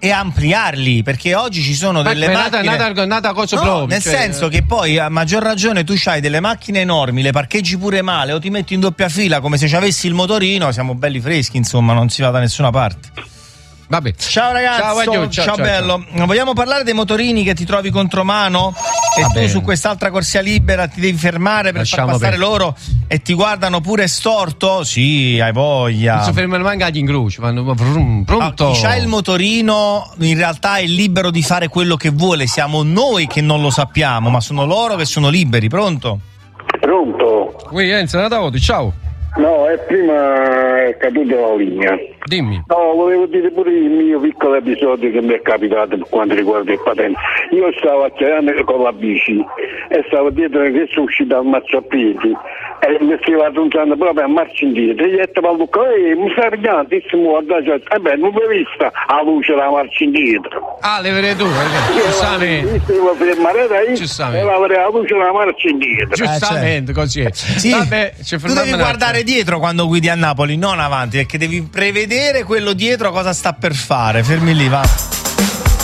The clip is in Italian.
e ampliarli, perché oggi ci sono delle macchine nata cosa no, proprio, nel senso che poi a maggior ragione tu c'hai delle macchine enormi, le parcheggi pure male o ti metti in doppia fila come se ci avessi il motorino, siamo belli freschi, insomma, non si va da nessuna parte. Vabbè. Ciao ragazzo, ciao bello. Vogliamo parlare dei motorini che ti trovi contromano e tu su quest'altra corsia libera ti devi fermare per far passare loro e ti guardano pure storto? Sì, hai voglia. Non si fermano manca in incroci, pronto. Chi c'ha il motorino in realtà è libero di fare quello che vuole, siamo noi che non lo sappiamo, ma sono loro che sono liberi. Pronto? Pronto? Qui Enzo, ciao. No, prima è caduta la linea. Dimmi. No, volevo dire pure il mio piccolo episodio che mi è capitato per quanto riguarda il patente. Io stavo accelerando con la bici e stavo dietro che sono uscito al marciapiedi e mi stavo attenzando proprio a marcia indietro. E gli ho detto a Luca, mi sta arrabbiando, non l'ho vista la luce della marcia indietro. Ah, le vedi tu, giustamente. Devo fermare da lì e avrei la luce della marcia indietro. Giustamente, così è. Sì. Vabbè, tu devi guardare dietro quando guidi a Napoli, non avanti, perché devi prevedere quello dietro cosa sta per fare. Fermi lì, va.